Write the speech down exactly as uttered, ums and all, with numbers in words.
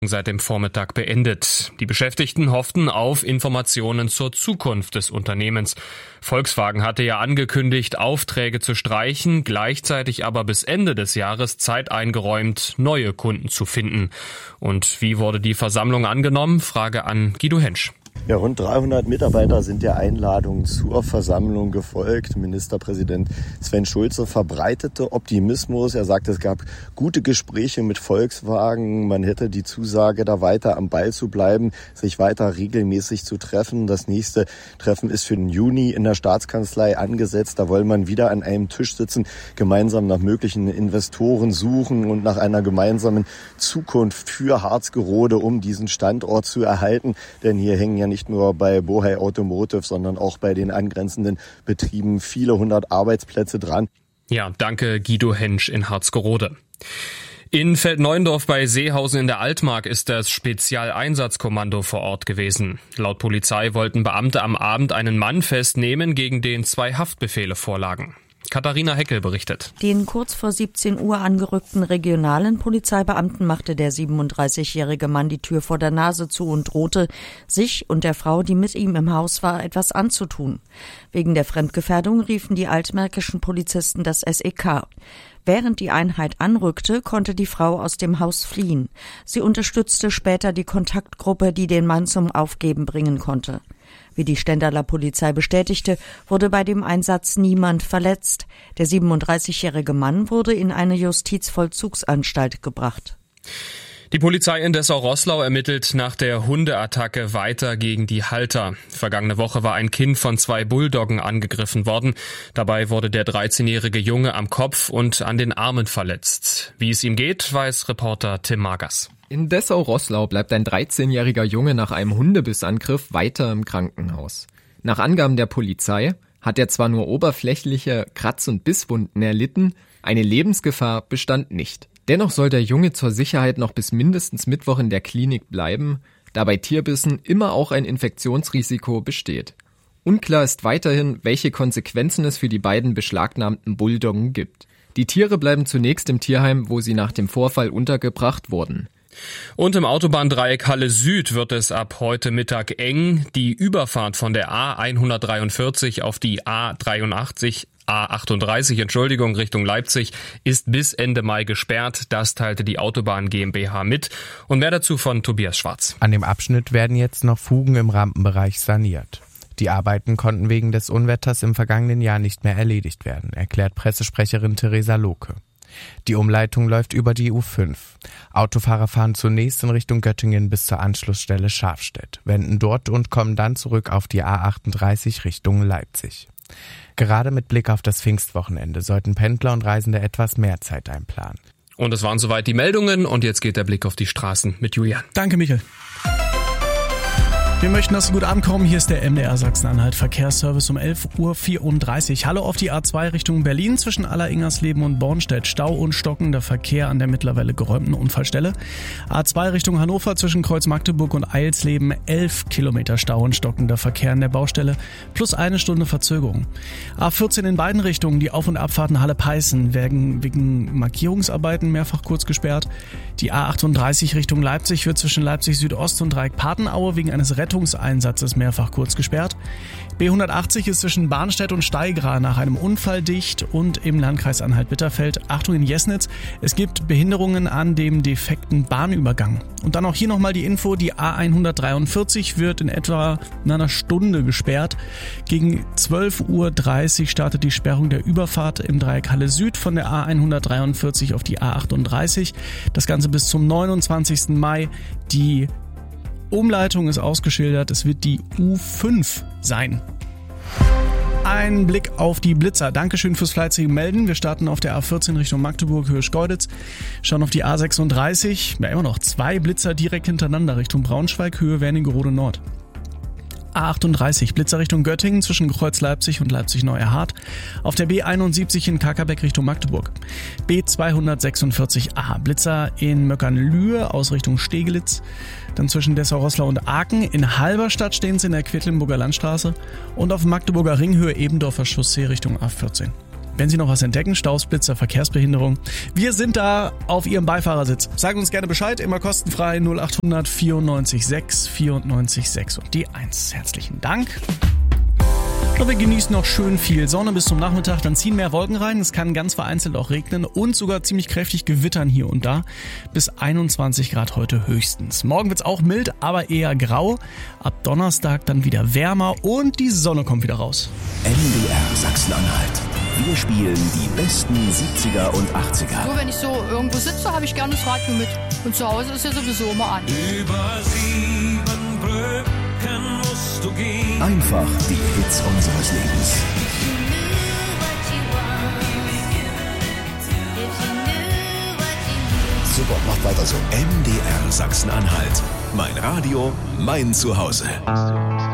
seit dem Vormittag beendet. Die Beschäftigten hofften auf Informationen zur Zukunft des Unternehmens. Volkswagen hatte ja angekündigt, Aufträge zu streichen, gleichzeitig aber bis Ende des Jahres Zeit eingeräumt, neue Kunden zu finden. Und wie wurde die Versammlung angenommen? Frage an Guido Hensch. Ja, rund dreihundert Mitarbeiter sind der Einladung zur Versammlung gefolgt. Ministerpräsident Sven Schulze verbreitete Optimismus. Er sagte, es gab gute Gespräche mit Volkswagen. Man hätte die Zusage, da weiter am Ball zu bleiben, sich weiter regelmäßig zu treffen. Das nächste Treffen ist für den Juni in der Staatskanzlei angesetzt. Da wollen man wieder an einem Tisch sitzen, gemeinsam nach möglichen Investoren suchen und nach einer gemeinsamen Zukunft für Harzgerode, um diesen Standort zu erhalten. Denn hier hängen ja nicht nur bei Bohai Automotive, sondern auch bei den angrenzenden Betrieben viele hundert Arbeitsplätze dran. Ja, danke Guido Hensch in Harzgerode. In Feldneuendorf bei Seehausen in der Altmark ist das Spezialeinsatzkommando vor Ort gewesen. Laut Polizei wollten Beamte am Abend einen Mann festnehmen, gegen den zwei Haftbefehle vorlagen. Katharina Heckel berichtet. Den kurz vor siebzehn Uhr angerückten regionalen Polizeibeamten machte der siebenunddreißigjährige Mann die Tür vor der Nase zu und drohte, sich und der Frau, die mit ihm im Haus war, etwas anzutun. Wegen der Fremdgefährdung riefen die altmärkischen Polizisten das S E K. Während die Einheit anrückte, konnte die Frau aus dem Haus fliehen. Sie unterstützte später die Kontaktgruppe, die den Mann zum Aufgeben bringen konnte. Wie die Stendaler Polizei bestätigte, wurde bei dem Einsatz niemand verletzt. Der siebenunddreißigjährige Mann wurde in eine Justizvollzugsanstalt gebracht. Die Polizei in Dessau-Roßlau ermittelt nach der Hundeattacke weiter gegen die Halter. Vergangene Woche war ein Kind von zwei Bulldoggen angegriffen worden. Dabei wurde der dreizehnjährige Junge am Kopf und an den Armen verletzt. Wie es ihm geht, weiß Reporter Tim Magers. In Dessau-Roßlau bleibt ein dreizehnjähriger Junge nach einem Hundebissangriff weiter im Krankenhaus. Nach Angaben der Polizei hat er zwar nur oberflächliche Kratz- und Bisswunden erlitten, eine Lebensgefahr bestand nicht. Dennoch soll der Junge zur Sicherheit noch bis mindestens Mittwoch in der Klinik bleiben, da bei Tierbissen immer auch ein Infektionsrisiko besteht. Unklar ist weiterhin, welche Konsequenzen es für die beiden beschlagnahmten Bulldoggen gibt. Die Tiere bleiben zunächst im Tierheim, wo sie nach dem Vorfall untergebracht wurden. Und im Autobahndreieck Halle Süd wird es ab heute Mittag eng. Die Überfahrt von der A hundertdreiundvierzig auf die A dreiundachtzig, A achtunddreißig, Entschuldigung, Richtung Leipzig ist bis Ende Mai gesperrt. Das teilte die Autobahn GmbH mit. Und mehr dazu von Tobias Schwarz. An dem Abschnitt werden jetzt noch Fugen im Rampenbereich saniert. Die Arbeiten konnten wegen des Unwetters im vergangenen Jahr nicht mehr erledigt werden, erklärt Pressesprecherin Theresa Lohke. Die Umleitung läuft über die U fünf. Autofahrer fahren zunächst in Richtung Göttingen bis zur Anschlussstelle Scharfstedt, wenden dort und kommen dann zurück auf die A achtunddreißig Richtung Leipzig. Gerade mit Blick auf das Pfingstwochenende sollten Pendler und Reisende etwas mehr Zeit einplanen. Und es waren soweit die Meldungen und jetzt geht der Blick auf die Straßen mit Julian. Danke, Michael. Wir möchten, dass Sie gut ankommen. Hier ist der M D R Sachsen-Anhalt Verkehrsservice um elf Uhr vierunddreißig. Hallo auf die A zwei Richtung Berlin zwischen Aller-Ingersleben und Bornstedt. Stau und stockender Verkehr an der mittlerweile geräumten Unfallstelle. A zwei Richtung Hannover zwischen Kreuz Magdeburg und Eilsleben. elf Kilometer Stau und stockender Verkehr an der Baustelle. Plus eine Stunde Verzögerung. A vierzehn in beiden Richtungen. Die Auf- und Abfahrten Halle-Peißen werden wegen Markierungsarbeiten mehrfach kurz gesperrt. Die A achtunddreißig Richtung Leipzig wird zwischen Leipzig Südost und Dreieck Patenaue wegen eines Rettungseinsatzes mehrfach kurz gesperrt. B hundertachtzig ist zwischen Barnstedt und Steigra nach einem Unfall dicht und im Landkreis Anhalt-Bitterfeld. Achtung in Jesnitz, es gibt Behinderungen an dem defekten Bahnübergang. Und dann auch hier nochmal die Info, die A hundertdreiundvierzig wird in etwa in einer Stunde gesperrt. Gegen zwölf Uhr dreißig startet die Sperrung der Überfahrt im Dreieck Halle Süd von der A hundertdreiundvierzig auf die A achtunddreißig. Das Ganze bis zum neunundzwanzigsten Mai. Die Umleitung ist ausgeschildert, es wird die U fünf sein. Ein Blick auf die Blitzer. Dankeschön fürs fleißige Melden. Wir starten auf der A vierzehn Richtung Magdeburg, Höhe Schkeuditz. Schauen auf die A sechsunddreißig. Ja, immer noch zwei Blitzer direkt hintereinander Richtung Braunschweig, Höhe Wernigerode Nord. A achtunddreißig, Blitzer Richtung Göttingen zwischen Kreuz Leipzig und Leipzig-Neuerhardt. Auf der B einundsiebzig in Kakerbeck Richtung Magdeburg. B zweihundertsechsundvierzig A, Blitzer in Möckernlühe aus Richtung Stegelitz. Dann zwischen Dessau-Roßlau und Aachen. In Halberstadt stehen sie in der Quedlinburger Landstraße. Und auf Magdeburger Ringhöhe Ebendorfer Chaussee Richtung A vierzehn. Wenn Sie noch was entdecken, Staus, Blitzer, Verkehrsbehinderung, wir sind da auf Ihrem Beifahrersitz. Sagen uns gerne Bescheid, immer kostenfrei null acht hundert vierundneunzig sechs vierundneunzig sechs und die eins. Herzlichen Dank. Und wir genießen noch schön viel Sonne bis zum Nachmittag, dann ziehen mehr Wolken rein, es kann ganz vereinzelt auch regnen und sogar ziemlich kräftig gewittern hier und da. Bis einundzwanzig Grad heute höchstens. Morgen wird's auch mild, aber eher grau. Ab Donnerstag dann wieder wärmer und die Sonne kommt wieder raus. M D R Sachsen-Anhalt. Wir spielen die besten siebziger und achtziger. Nur wenn ich so irgendwo sitze, habe ich gerne das Radio mit. Und zu Hause ist ja sowieso immer an. Über sieben Brücken musst du gehen. Einfach die Hits unseres Lebens. Super, macht weiter so. M D R Sachsen-Anhalt. Mein Radio, mein Zuhause.